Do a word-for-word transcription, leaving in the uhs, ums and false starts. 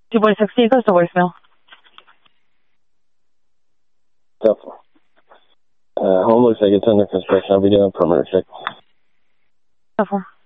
two point sixteen goes to voicemail. Definitely. Uh, home looks like it's under construction. I'll be doing a perimeter check. Definitely.